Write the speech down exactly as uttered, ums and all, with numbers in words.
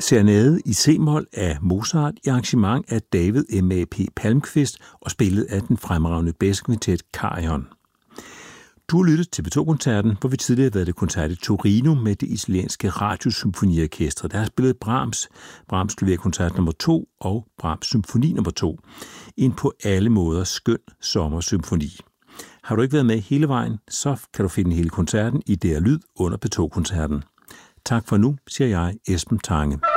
Serenade i C-mol af Mozart i arrangement af David M A P Palmqvist og spillet af den fremragende blæserkvintet Karion. Du har lyttet til P to-koncerten, hvor vi tidligere har været i koncert i Torino med det italienske Radiosymfoniorkester. Der har spillet Brahms, Brahms Klaverkoncert nummer to og Brahms Symfoni nummer to. En på alle måder skøn sommersymfoni. Har du ikke været med hele vejen, så kan du finde hele koncerten i D R Lyd under P to-koncerten. Tak for nu, siger jeg, Esben Tange.